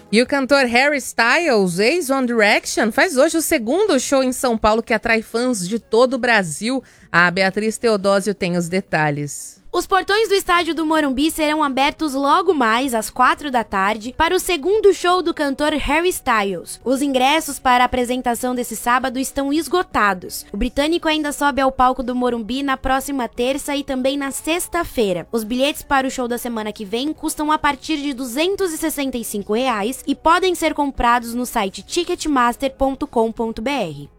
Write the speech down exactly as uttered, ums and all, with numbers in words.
E o cantor Harry Styles, ex-One Direction, faz hoje o segundo show em São Paulo que atrai fãs de todo o Brasil. A Beatriz Teodósio tem os detalhes. Os portões do estádio do Morumbi serão abertos logo mais, às quatro da tarde, para o segundo show do cantor Harry Styles. Os ingressos para a apresentação desse sábado estão esgotados. O britânico ainda sobe ao palco do Morumbi na próxima terça e também na sexta-feira. Os bilhetes para o show da semana que vem custam a partir de duzentos e sessenta e cinco reais e podem ser comprados no site ticketmaster ponto com ponto br.